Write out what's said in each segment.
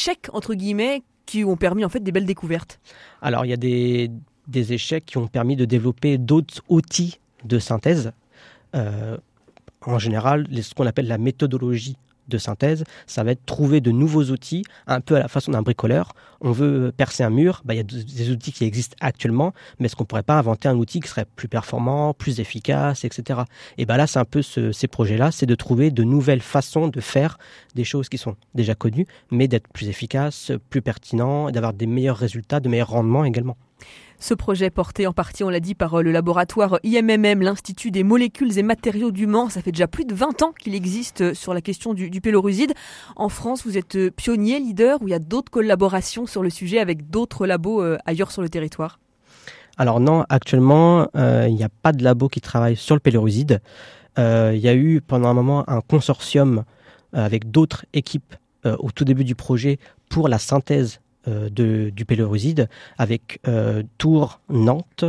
échecs, entre guillemets, qui ont permis en fait des belles découvertes? Alors, il y a des échecs qui ont permis de développer d'autres outils de synthèse. En général, ce qu'on appelle la méthodologie de synthèse, ça va être trouver de nouveaux outils, un peu à la façon d'un bricoleur. On veut percer un mur, il y a des outils qui existent actuellement, mais est-ce qu'on ne pourrait pas inventer un outil qui serait plus performant, plus efficace, etc. Et là, c'est un peu ces projets-là, c'est de trouver de nouvelles façons de faire des choses qui sont déjà connues, mais d'être plus efficaces, plus pertinents, d'avoir des meilleurs résultats, de meilleurs rendements également. Ce projet porté en partie, on l'a dit, par le laboratoire IMMM, l'Institut des molécules et matériaux du Mans. Ça fait déjà plus de 20 ans qu'il existe sur la question du péloruside. En France, vous êtes pionnier, leader, ou il y a d'autres collaborations sur le sujet avec d'autres labos ailleurs sur le territoire? Alors non, actuellement, il n'y a pas de labo qui travaille sur le péloruside. Il y a eu pendant un moment un consortium avec d'autres équipes au tout début du projet pour la synthèse du péloruside avec Tours, Nantes,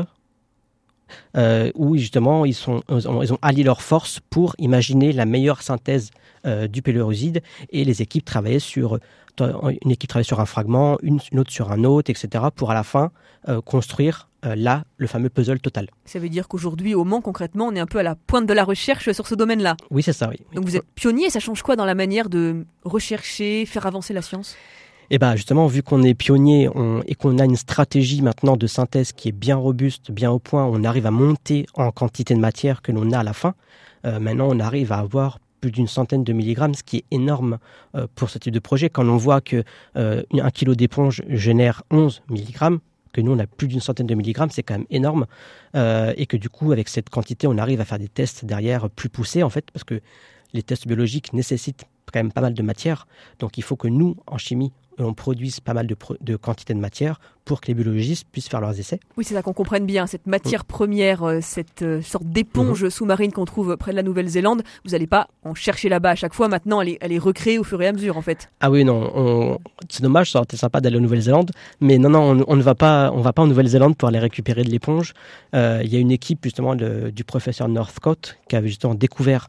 où justement ils ont allié leurs forces pour imaginer la meilleure synthèse du péloruside, et les équipes travaillaient une équipe travaillait sur un fragment, une autre sur un autre, etc. pour à la fin construire le fameux puzzle total. Ça veut dire qu'aujourd'hui, au Mans, concrètement, on est un peu à la pointe de la recherche sur ce domaine-là. Oui, c'est ça, oui. Donc vous êtes pionnier, ça change quoi dans la manière de rechercher, faire avancer la science ? Et justement, vu qu'on est pionnier et qu'on a une stratégie maintenant de synthèse qui est bien robuste, bien au point, on arrive à monter en quantité de matière que l'on a à la fin. Maintenant, on arrive à avoir plus d'une centaine de milligrammes, ce qui est énorme pour ce type de projet. Quand on voit que 1 kilo d'éponge génère 11 milligrammes, que nous, on a plus d'une centaine de milligrammes, c'est quand même énorme. Et que du coup, avec cette quantité, on arrive à faire des tests derrière plus poussés, en fait, parce que les tests biologiques nécessitent quand même pas mal de matière. Donc, il faut que nous, en chimie, on produise pas mal de quantité de matière pour que les biologistes puissent faire leurs essais. Oui, c'est ça, qu'on comprenne bien. Cette matière première, cette sorte d'éponge sous-marine qu'on trouve près de la Nouvelle-Zélande, vous n'allez pas en chercher là-bas à chaque fois. Maintenant, elle est recréée au fur et à mesure, en fait. Ah oui, non. C'est dommage, ça aurait été sympa d'aller en Nouvelle-Zélande. Mais non, on ne va pas en Nouvelle-Zélande pour aller récupérer de l'éponge. Il y a une équipe, justement, du professeur Northcote qui avait justement découvert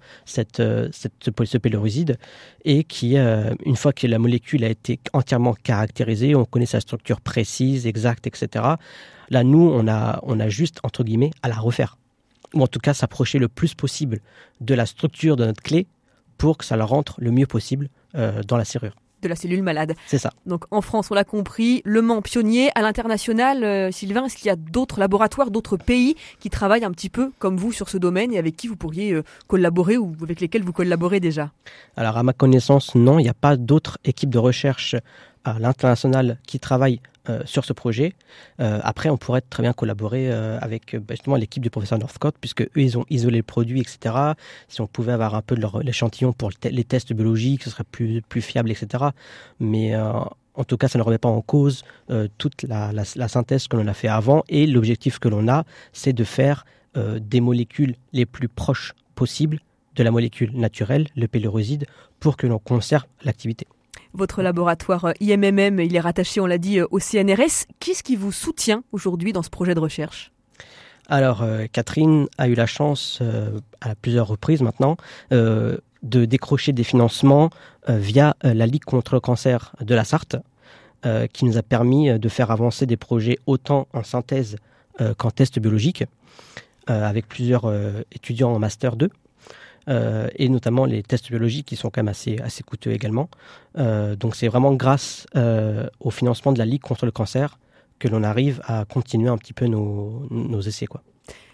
ce péloruside, et qui, une fois que la molécule a été entièrement caractérisée, on connaît sa structure précise, exacte, etc. Là, nous, on a juste, entre guillemets, à la refaire. Ou en tout cas, s'approcher le plus possible de la structure de notre clé pour que ça leur rentre le mieux possible dans la serrure. De la cellule malade. C'est ça. Donc en France, on l'a compris, Le Mans pionnier. À l'international, Sylvain, est-ce qu'il y a d'autres laboratoires, d'autres pays qui travaillent un petit peu comme vous sur ce domaine et avec qui vous pourriez collaborer ou avec lesquels vous collaborez déjà? Alors à ma connaissance, non, il n'y a pas d'autres équipes de recherche à l'international qui travaillent sur ce projet. Après, on pourrait très bien collaborer avec justement l'équipe du professeur Northcote, puisque eux, ils ont isolé le produit, etc. Si on pouvait avoir un peu de l'échantillon pour les tests biologiques, ce serait plus fiable, etc. Mais en tout cas, ça ne remet pas en cause toute la synthèse que l'on a fait avant. Et l'objectif que l'on a, c'est de faire des molécules les plus proches possibles de la molécule naturelle, le péloruside, pour que l'on conserve l'activité. Votre laboratoire IMMM, il est rattaché, on l'a dit, au CNRS. Qu'est-ce qui vous soutient aujourd'hui dans ce projet de recherche ? Alors, Catherine a eu la chance, à plusieurs reprises maintenant, de décrocher des financements via la Ligue contre le cancer de la Sarthe, qui nous a permis de faire avancer des projets autant en synthèse qu'en test biologique, avec plusieurs étudiants en Master 2. Et notamment les tests biologiques qui sont quand même assez coûteux également. Donc c'est vraiment grâce au financement de la Ligue contre le cancer que l'on arrive à continuer un petit peu nos essais, quoi.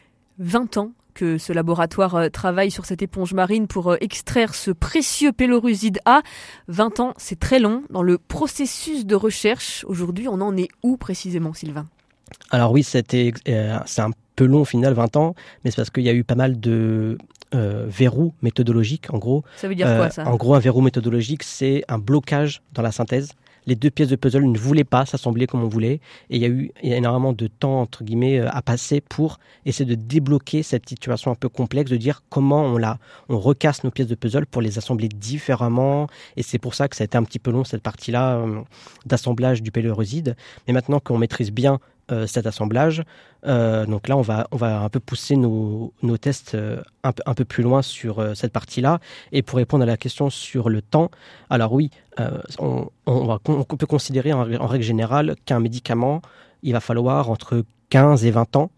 20 ans que ce laboratoire travaille sur cette éponge marine pour extraire ce précieux péloruside A. 20 ans, c'est très long. Dans le processus de recherche, aujourd'hui, on en est où précisément, Sylvain ? Alors oui, c'est un peu long au final, 20 ans, mais c'est parce qu'il y a eu pas mal de verrous méthodologiques, en gros. Ça veut dire quoi, ça ? En gros, un verrou méthodologique, c'est un blocage dans la synthèse. Les deux pièces de puzzle ne voulaient pas s'assembler comme on voulait. Et il y a énormément de temps, entre guillemets, à passer pour essayer de débloquer cette situation un peu complexe, de dire comment on recasse nos pièces de puzzle pour les assembler différemment. Et c'est pour ça que ça a été un petit peu long, cette partie-là, d'assemblage du péloruside. Mais maintenant qu'on maîtrise bien cet assemblage. Donc là, on va un peu pousser nos tests un peu plus loin sur cette partie-là. Et pour répondre à la question sur le temps, alors oui, on peut considérer en règle générale qu'un médicament, il va falloir entre 15 et 20 ans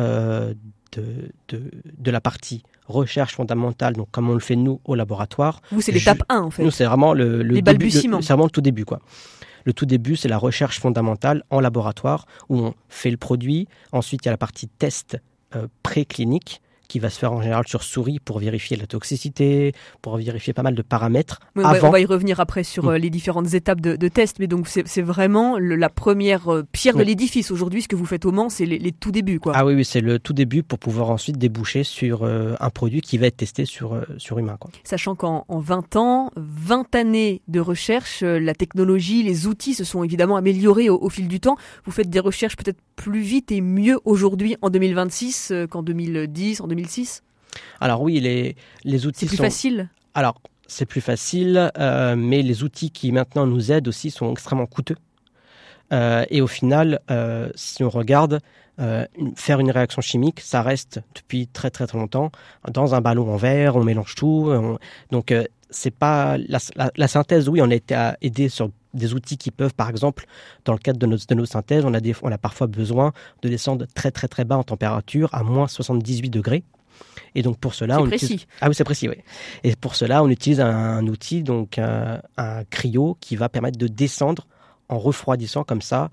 de la partie recherche fondamentale, donc comme on le fait nous au laboratoire. Vous, c'est l'étape 1 en fait. Nous, c'est vraiment le les balbutiements. C'est vraiment le tout début, quoi. Le tout début, c'est la recherche fondamentale en laboratoire où on fait le produit. Ensuite, il y a la partie test préclinique qui va se faire en général sur souris pour vérifier la toxicité, pour vérifier pas mal de paramètres. Oui, on va y revenir après sur les différentes étapes de test, mais donc c'est vraiment la première pierre de l'édifice. Aujourd'hui, ce que vous faites au Mans, c'est les tout débuts, quoi. Ah oui, c'est le tout début pour pouvoir ensuite déboucher sur un produit qui va être testé sur humain, quoi. Sachant qu'en 20 ans, 20 années de recherche, la technologie, les outils se sont évidemment améliorés au fil du temps. Vous faites des recherches peut-être plus vite et mieux aujourd'hui en 2026 qu'en 2010, en 2006 ? Alors oui, les outils c'est plus facile. Alors, c'est plus facile, mais les outils qui maintenant nous aident aussi sont extrêmement coûteux. Et au final, si on regarde, faire une réaction chimique, ça reste depuis très très très longtemps dans un ballon en verre, on mélange tout. Donc, c'est pas la synthèse, oui, on a été aidé sur des outils qui peuvent, par exemple, dans le cadre de nos synthèses, on a parfois besoin de descendre très très très bas en température, à moins 78 degrés. Et donc pour cela, Ah oui, c'est précis, oui. Et pour cela, on utilise un outil, donc un cryo, qui va permettre de descendre en refroidissant comme ça,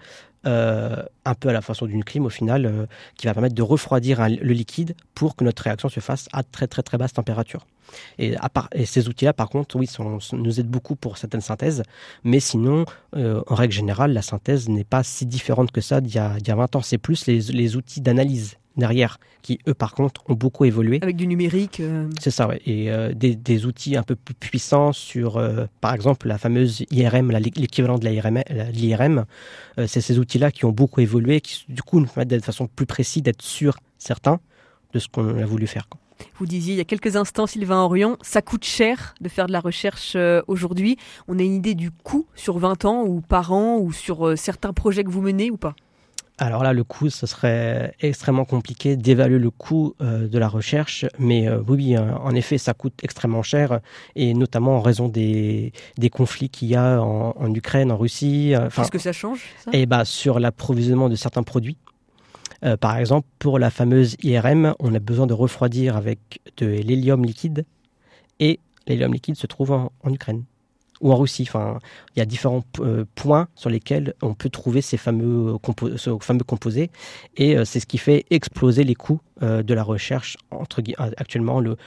un peu à la façon d'une clim au final, qui va permettre de refroidir le liquide pour que notre réaction se fasse à très très très basse température. Et ces outils-là, par contre, oui, nous aident beaucoup pour certaines synthèses, mais sinon, en règle générale, la synthèse n'est pas si différente que ça d'il y a 20 ans. C'est plus les outils d'analyse derrière, qui eux par contre ont beaucoup évolué. Avec du numérique. C'est ça, ouais. Et des outils un peu plus puissants sur, par exemple, la fameuse IRM, l'équivalent de l'IRM. C'est ces outils-là qui ont beaucoup évolué, qui du coup nous permettent de façon plus précise, d'être sûr, certain de ce qu'on a voulu faire, quoi. Vous disiez il y a quelques instants, Sylvain Orion, ça coûte cher de faire de la recherche aujourd'hui. On a une idée du coût sur 20 ans ou par an ou sur certains projets que vous menez ou pas ? Alors là, le coût, ce serait extrêmement compliqué d'évaluer le coût de la recherche, mais oui, en effet, ça coûte extrêmement cher, et notamment en raison des conflits qu'il y a en Ukraine, en Russie. Qu'est-ce que ça change, ça ? Et sur l'approvisionnement de certains produits. Par exemple, pour la fameuse IRM, on a besoin de refroidir avec de l'hélium liquide, et l'hélium liquide se trouve en Ukraine ou en Russie. Enfin, il y a différents points sur lesquels on peut trouver ces fameux composés, et c'est ce qui fait exploser les coûts de la recherche actuellement, le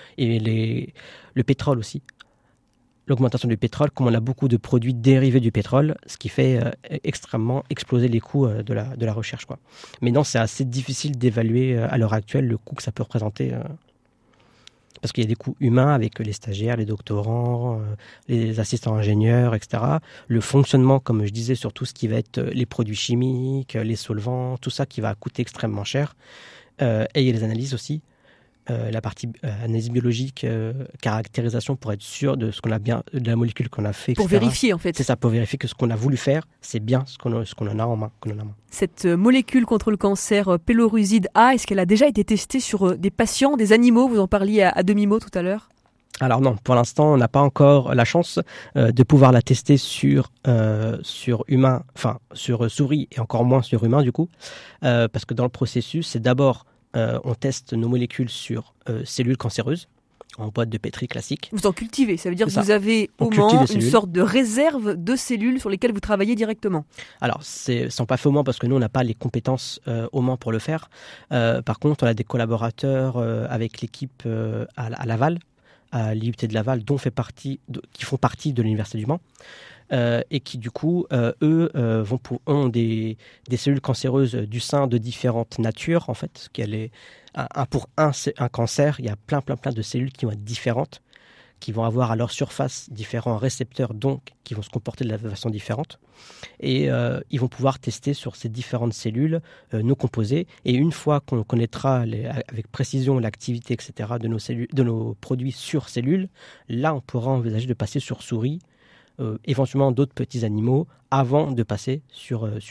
pétrole aussi. L'augmentation du pétrole, comme on a beaucoup de produits dérivés du pétrole, ce qui fait extrêmement exploser les coûts de la recherche, quoi. Mais non, c'est assez difficile d'évaluer à l'heure actuelle le coût que ça peut représenter, parce qu'il y a des coûts humains avec les stagiaires, les doctorants, les assistants ingénieurs, etc. Le fonctionnement, comme je disais, sur tout ce qui va être les produits chimiques, les solvants, tout ça qui va coûter extrêmement cher. Et il y a les analyses aussi. La partie analyse biologique, caractérisation pour être sûr de ce qu'on a bien, de la molécule qu'on a fait, etc. Pour vérifier, en fait. C'est ça, pour vérifier que ce qu'on a voulu faire, c'est bien ce qu'on en a en main. Cette molécule contre le cancer, Péloruside A, est-ce qu'elle a déjà été testée sur des patients, des animaux ? Vous en parliez à demi-mot tout à l'heure. Alors non, pour l'instant, on n'a pas encore la chance de pouvoir la tester sur humain, enfin sur souris, et encore moins sur humain du coup, parce que dans le processus, c'est d'abord on teste nos molécules sur cellules cancéreuses, en boîte de pétri classique. Vous en cultivez, ça veut dire que vous avez au Mans une sorte de réserve de cellules sur lesquelles vous travaillez directement. Alors, sans pas fait au Mans, parce que nous, on n'a pas les compétences au Mans pour le faire. Par contre, on a des collaborateurs avec l'équipe à Laval, à l'IUT de Laval, qui font partie de l'Université du Mans. Et qui du coup, eux, ont des cellules cancéreuses du sein de différentes natures, en fait. Pour un cancer, il y a plein de cellules qui vont être différentes, qui vont avoir à leur surface différents récepteurs, donc qui vont se comporter de la façon différente. Et ils vont pouvoir tester sur ces différentes cellules nos composés. Et une fois qu'on connaîtra avec précision l'activité, etc., de nos produits sur cellules, là, on pourra envisager de passer sur souris, éventuellement d'autres petits animaux, avant de passer sur humain.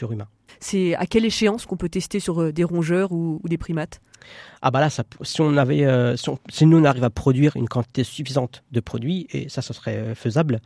C'est à quelle échéance qu'on peut tester sur des rongeurs ou des primates ? Ah bah là, si nous on arrive à produire une quantité suffisante de produits, et ça serait faisable,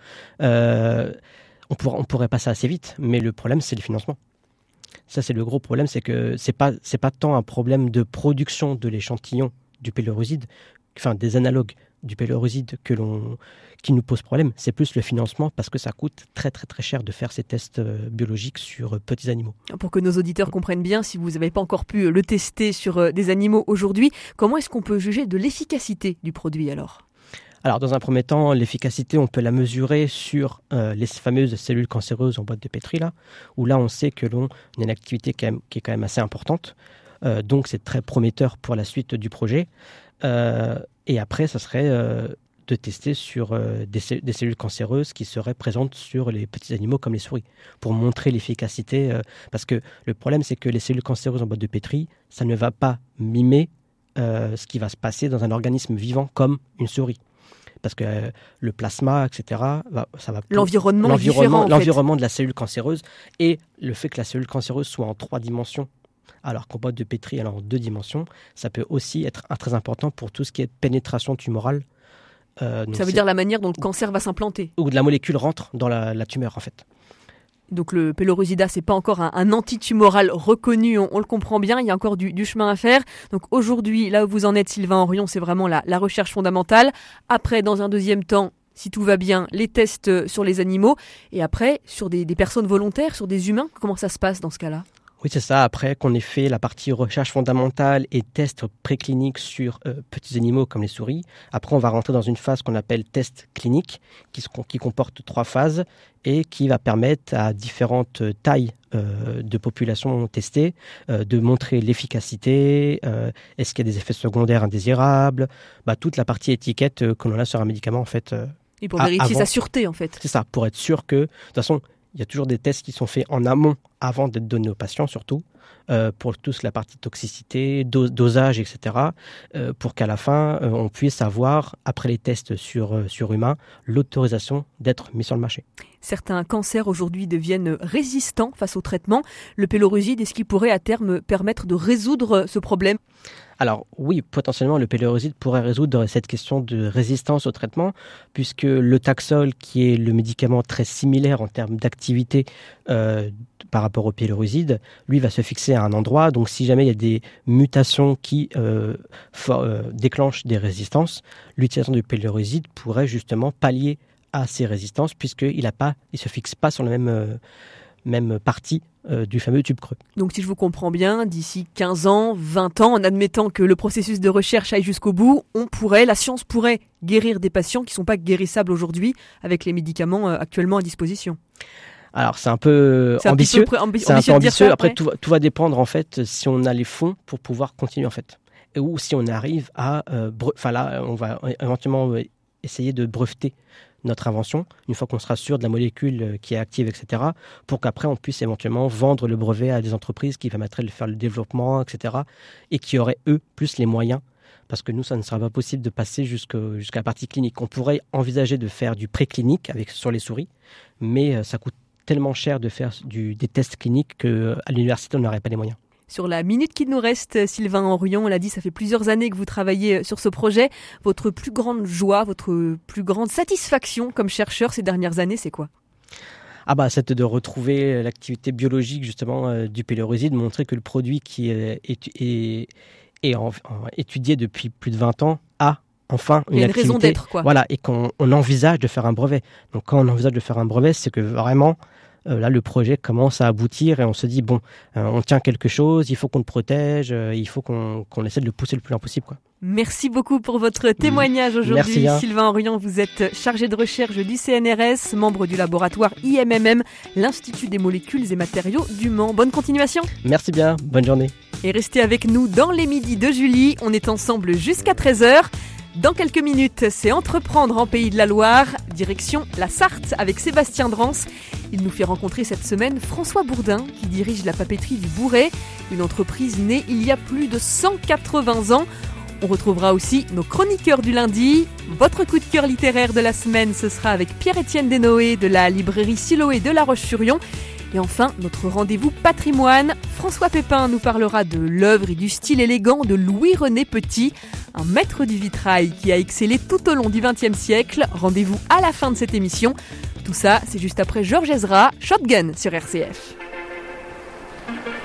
on pourrait passer assez vite. Mais le problème, c'est le financement. Ça, c'est le gros problème, c'est que c'est pas tant un problème de production de l'échantillon du péloruside, enfin des analogues du péloruside qui nous pose problème, c'est plus le financement parce que ça coûte très très très cher de faire ces tests biologiques sur petits animaux. Pour que nos auditeurs comprennent bien, si vous n'avez pas encore pu le tester sur des animaux aujourd'hui, comment est-ce qu'on peut juger de l'efficacité du produit alors ? Alors, dans un premier temps, l'efficacité, on peut la mesurer sur les fameuses cellules cancéreuses en boîte de Petri, où là, on sait que l'on a une activité qui est quand même assez importante. Donc, c'est très prometteur pour la suite du projet. Et après, ça serait de tester sur des cellules cancéreuses qui seraient présentes sur les petits animaux comme les souris, pour montrer l'efficacité. Parce que le problème, c'est que les cellules cancéreuses en boîte de Petri, ça ne va pas mimer ce qui va se passer dans un organisme vivant comme une souris. Parce que le plasma, etc., ça va... L'environnement est différent, en fait. L'environnement de la cellule cancéreuse et le fait que la cellule cancéreuse soit en 3 dimensions, alors qu'en boîte de Petri, elle est en 2 dimensions, ça peut aussi être très important pour tout ce qui est pénétration tumorale. Ça veut dire la manière dont le cancer va s'implanter. Où la molécule rentre dans la tumeur, en fait. Donc le pélorusida, c'est pas encore un antitumoral reconnu, on le comprend bien, il y a encore du chemin à faire. Donc aujourd'hui, là où vous en êtes, Sylvain Henrion, c'est vraiment la recherche fondamentale. Après, dans un deuxième temps, si tout va bien, les tests sur les animaux. Et après, sur des personnes volontaires, sur des humains, comment ça se passe dans ce cas-là ? Oui, c'est ça. Après qu'on ait fait la partie recherche fondamentale et tests précliniques sur petits animaux comme les souris, après on va rentrer dans une phase qu'on appelle test clinique, qui comporte 3 phases et qui va permettre à différentes tailles de population testées de montrer l'efficacité, est-ce qu'il y a des effets secondaires indésirables, toute la partie étiquette que l'on a sur un médicament en fait. Et pour vérifier sa sûreté en fait. C'est ça, pour être sûr que, de toute façon, il y a toujours des tests qui sont faits en amont, avant d'être donnés aux patients surtout, pour toute la partie toxicité, dosage, etc., pour qu'à la fin, on puisse avoir, après les tests sur humains, l'autorisation d'être mis sur le marché. Certains cancers aujourd'hui deviennent résistants face au traitement. Le péloruside, est-ce qu'il pourrait à terme permettre de résoudre ce problème ? Alors oui, potentiellement le péloruside pourrait résoudre cette question de résistance au traitement, puisque le Taxol, qui est le médicament très similaire en termes d'activité par rapport au péloruside, lui va se fixer à un endroit. Donc si jamais il y a des mutations qui déclenchent des résistances, l'utilisation du péloruside pourrait justement pallier à ces résistances, puisqu'il ne se fixe pas sur la même partie du fameux tube creux. Donc si je vous comprends bien, d'ici 15 ans, 20 ans, en admettant que le processus de recherche aille jusqu'au bout, la science pourrait guérir des patients qui ne sont pas guérissables aujourd'hui avec les médicaments actuellement à disposition. Alors c'est un peu ambitieux. C'est un peu ambitieux. Après tout va dépendre en fait si on a les fonds pour pouvoir continuer en fait, ou si on arrive à, on va éventuellement essayer de breveter notre invention, une fois qu'on sera sûr de la molécule qui est active, etc., pour qu'après on puisse éventuellement vendre le brevet à des entreprises qui permettraient de faire le développement, etc., et qui auraient, eux, plus les moyens, parce que nous, ça ne sera pas possible de passer jusqu'à la partie clinique. On pourrait envisager de faire du préclinique sur les souris, mais ça coûte tellement cher de faire des tests cliniques qu'à l'université, on n'aurait pas les moyens. Sur la minute qui nous reste, Sylvain Henrion, on l'a dit, ça fait plusieurs années que vous travaillez sur ce projet. Votre plus grande joie, votre plus grande satisfaction comme chercheur ces dernières années, c'est quoi ? C'est de retrouver l'activité biologique justement du péloruside, montrer que le produit qui est étudié depuis plus de 20 ans a enfin une activité. Raison d'être, quoi. Voilà, et qu'on envisage de faire un brevet. Donc quand on envisage de faire un brevet, c'est que vraiment... là, le projet commence à aboutir et on se dit, on tient quelque chose, il faut qu'on le protège, il faut qu'on essaie de le pousser le plus loin possible, quoi. Merci beaucoup pour votre témoignage aujourd'hui. Merci, Sylvain Henrion, vous êtes chargé de recherche du CNRS, membre du laboratoire IMMM, l'Institut des molécules et matériaux du Mans. Bonne continuation. Merci bien, bonne journée. Et restez avec nous dans les midis de Julie, on est ensemble jusqu'à 13h. Dans quelques minutes, c'est Entreprendre en Pays de la Loire, direction la Sarthe avec Sébastien Drance. Il nous fait rencontrer cette semaine François Bourdin qui dirige la papeterie du Bourret, une entreprise née il y a plus de 180 ans. On retrouvera aussi nos chroniqueurs du lundi. Votre coup de cœur littéraire de la semaine, ce sera avec Pierre-Étienne Desnoë de la librairie Siloé de La Roche-sur-Yon. Et enfin, notre rendez-vous patrimoine. François Pépin nous parlera de l'œuvre et du style élégant de Louis-René Petit, un maître du vitrail qui a excellé tout au long du XXe siècle. Rendez-vous à la fin de cette émission. Tout ça, c'est juste après Georges Ezra, Shotgun sur RCF.